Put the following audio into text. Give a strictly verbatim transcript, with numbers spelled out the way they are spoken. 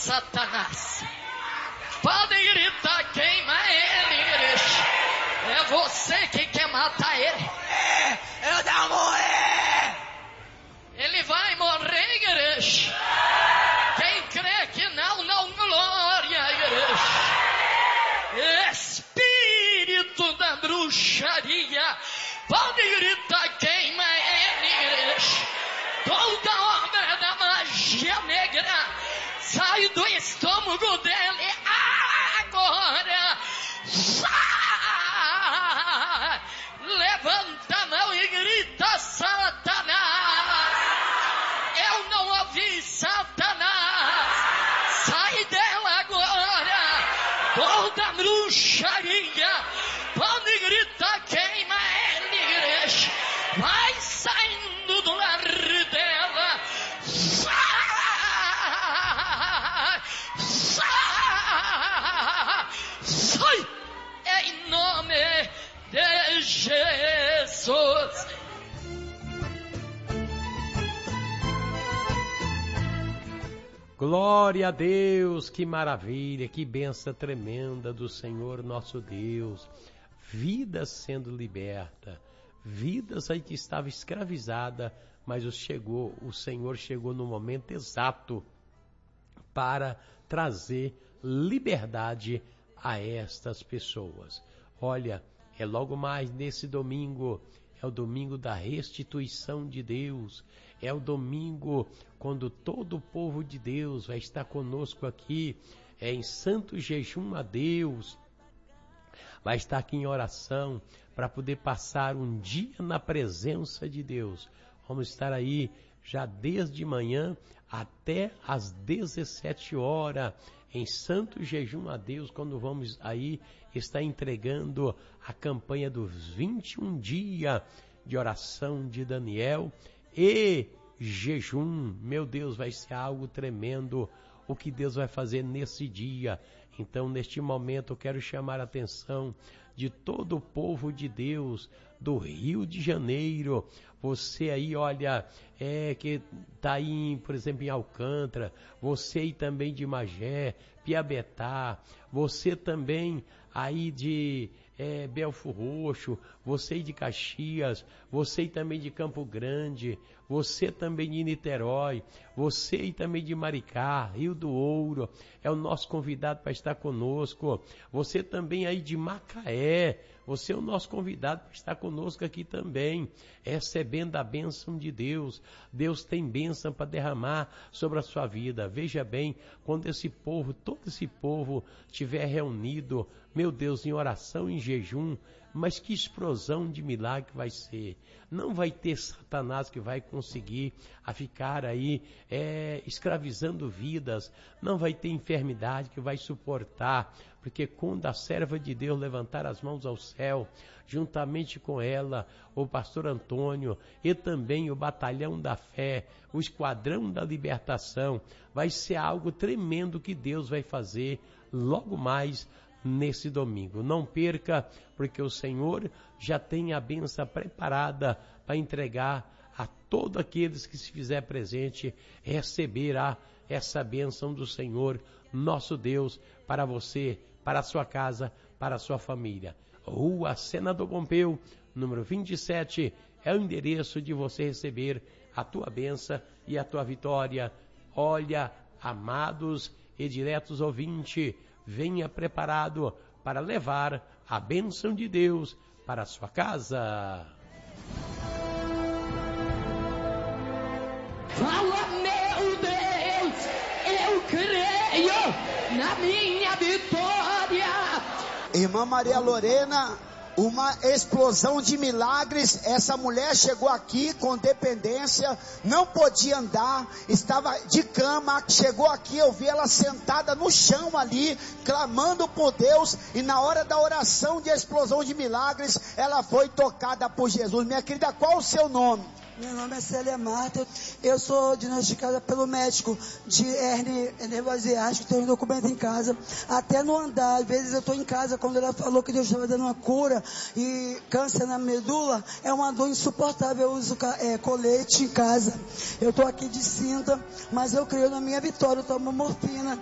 Satanás. Podem gritar, queima ele, igreja. É você que quer matar ele. Eu não morrer. Ele vai morrer, igreja. Quem crê que não, não glória, igreja. Espírito da bruxaria, pode gritar, queima ele, igreja. Toda obra da magia negra sai do estômago dele agora. Sai! Levanta a mão e grita, Satanás. Eu não ouvi, Satanás. Sai dela agora. Toda bruxaria, pode gritar, queima ele, igreja. Vai saindo do lar dela. Sai! Sai! Sai! Em nome de Jesus. Glória a Deus, que maravilha, que bênção tremenda do Senhor nosso Deus. Vidas sendo liberta, vidas aí que estava escravizada, mas o, chegou, o Senhor chegou no momento exato para trazer liberdade a estas pessoas. Olha, é logo mais nesse domingo, é o domingo da restituição de Deus, é o domingo quando todo o povo de Deus vai estar conosco aqui, é em santo jejum a Deus, vai estar aqui em oração para poder passar um dia na presença de Deus. Vamos estar aí já desde manhã até às dezessete horas, em santo jejum a Deus, quando vamos aí estar entregando a campanha dos vinte e um dias de oração de Daniel e jejum. Meu Deus, vai ser algo tremendo o que Deus vai fazer nesse dia. Então, neste momento, eu quero chamar a atenção de todo o povo de Deus do Rio de Janeiro. Você aí, olha, é que está aí, por exemplo, em Alcântara, você aí também de Magé, Piabetá, você também aí de é, Belfor Roxo, você aí de Caxias, você aí também de Campo Grande, você também de Niterói, você aí também de Maricá, Rio do Ouro, é o nosso convidado para estar conosco. Você também aí de Macaé, você é o nosso convidado para estar conosco aqui também, recebendo a bênção de Deus. Deus tem bênção para derramar sobre a sua vida. Veja bem, quando esse povo, todo esse povo estiver reunido, meu Deus, em oração, em jejum, mas que explosão de milagre vai ser. Não vai ter Satanás que vai conseguir a ficar aí é, escravizando vidas. Não vai ter enfermidade que vai suportar. Porque quando a serva de Deus levantar as mãos ao céu, juntamente com ela, o pastor Antônio e também o batalhão da fé, o esquadrão da libertação, vai ser algo tremendo que Deus vai fazer logo mais nesse domingo. Não perca, porque o Senhor já tem a bênção preparada para entregar a todos aqueles que se fizer presente, receberá essa bênção do Senhor, nosso Deus, para você, para a sua casa, para a sua família. Rua Senador Pompeu, número vinte e sete, é o endereço de você receber a tua bênção e a tua vitória. Olha, amados e diretos ouvintes, venha preparado para levar a bênção de Deus para a sua casa. Fala, meu Deus, eu creio na minha vitória. Irmã Maria Lorena, uma explosão de milagres. Essa mulher chegou aqui com dependência, não podia andar, estava de cama, chegou aqui, eu vi ela sentada no chão ali, clamando por Deus, e na hora da oração de explosão de milagres, ela foi tocada por Jesus. Minha querida, qual o seu nome? Meu nome é Célia Marta, eu sou diagnosticada pelo médico de hernia nervosiática, tenho um documento em casa, até no andar, às vezes eu estou em casa, quando ela falou que Deus estava dando uma cura, e câncer na medula, é uma dor insuportável, eu uso é, colete em casa, eu estou aqui de cinta, mas eu creio na minha vitória, eu tomo morfina.